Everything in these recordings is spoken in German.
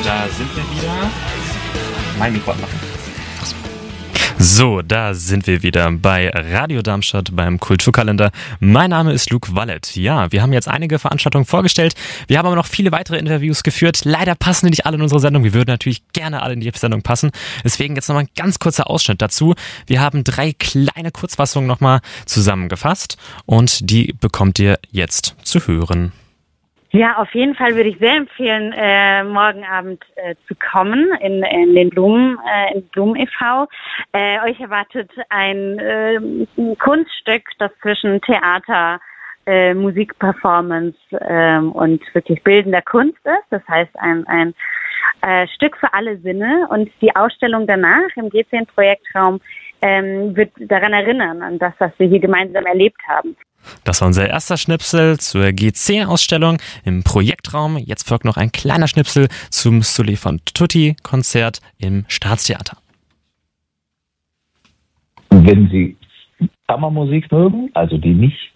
da sind wir wieder. Mein Mikro machen. So, da sind wir wieder bei Radio Darmstadt beim Kulturkalender. Mein Name ist Luke Wallet. Ja, wir haben jetzt einige Veranstaltungen vorgestellt. Wir haben aber noch viele weitere Interviews geführt. Leider passen die nicht alle in unsere Sendung. Wir würden natürlich gerne alle in die Sendung passen. Deswegen jetzt nochmal ein ganz kurzer Ausschnitt dazu. Wir haben 3 kleine Kurzfassungen nochmal zusammengefasst und die bekommt ihr jetzt zu hören. Ja, auf jeden Fall würde ich sehr empfehlen, morgen Abend zu kommen in den Blumen, in Blumen e.V. Euch erwartet ein Kunststück, das zwischen Theater, Musikperformance und wirklich bildender Kunst ist. Das heißt, ein Stück für alle Sinne. Und die Ausstellung danach im G10-Projektraum wird daran erinnern, an das, was wir hier gemeinsam erlebt haben. Das war unser erster Schnipsel zur G10-Ausstellung im Projektraum. Jetzt folgt noch ein kleiner Schnipsel zum Sully von Tutti-Konzert im Staatstheater. Wenn Sie Kammermusik mögen, also die nicht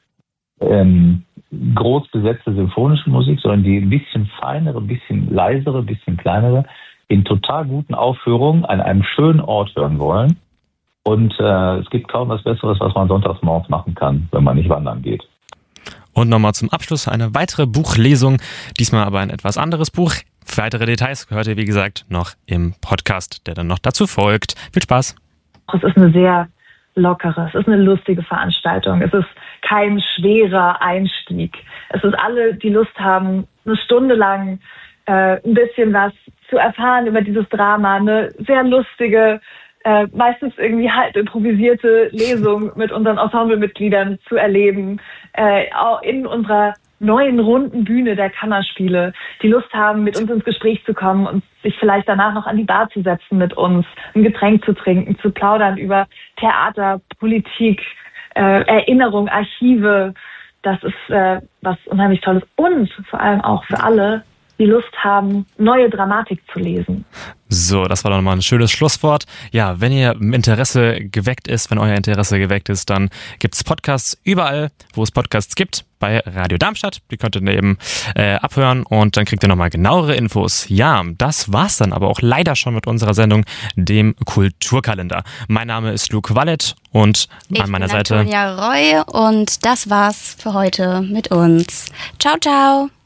groß besetzte symphonische Musik, sondern die ein bisschen feinere, ein bisschen leisere, ein bisschen kleinere, in total guten Aufführungen an einem schönen Ort hören wollen. Und es gibt kaum was Besseres, was man sonntags morgens machen kann, wenn man nicht wandern geht. Und nochmal zum Abschluss eine weitere Buchlesung, diesmal aber ein etwas anderes Buch. Weitere Details hört ihr, wie gesagt, noch im Podcast, der dann noch dazu folgt. Viel Spaß! Es ist eine sehr lockere, es ist eine lustige Veranstaltung. Es ist kein schwerer Einstieg. Es ist alle, die Lust haben, eine Stunde lang ein bisschen was zu erfahren über dieses Drama. Eine sehr lustige, meistens irgendwie halt improvisierte Lesung mit unseren Ensemblemitgliedern zu erleben, auch in unserer neuen runden Bühne der Kammerspiele, die Lust haben, mit uns ins Gespräch zu kommen und sich vielleicht danach noch an die Bar zu setzen mit uns, ein Getränk zu trinken, zu plaudern über Theater, Politik, Erinnerung, Archive. Das ist was unheimlich Tolles und vor allem auch für alle, die Lust haben, neue Dramatik zu lesen. So, das war doch nochmal ein schönes Schlusswort. Ja, wenn ihr Interesse geweckt ist, wenn euer Interesse geweckt ist, dann gibt's Podcasts überall, wo es Podcasts gibt, bei Radio Darmstadt. Die könnt ihr eben abhören und dann kriegt ihr nochmal genauere Infos. Ja, das war's dann aber auch leider schon mit unserer Sendung, dem Kulturkalender. Mein Name ist Luke Wallet und an meiner Seite Antonia Roy und das war's für heute mit uns. Ciao, ciao!